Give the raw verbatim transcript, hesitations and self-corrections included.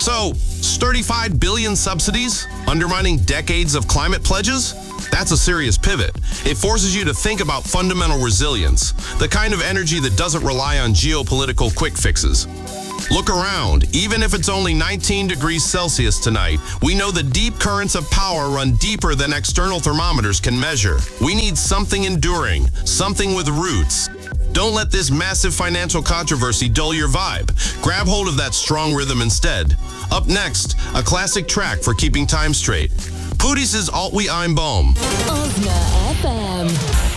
So, thirty-five billion subsidies, undermining decades of climate pledges? That's a serious pivot. It forces you to think about fundamental resilience, the kind of energy that doesn't rely on geopolitical quick fixes. Look around. Even if it's only nineteen degrees Celsius tonight, we know the deep currents of power run deeper than external thermometers can measure. We need something enduring, something with roots. Don't let this massive financial controversy dull your vibe. Grab hold of that strong rhythm instead. Up next, a classic track for keeping time straight. Pooties' Alt Wie Ein Boom. Osna F M.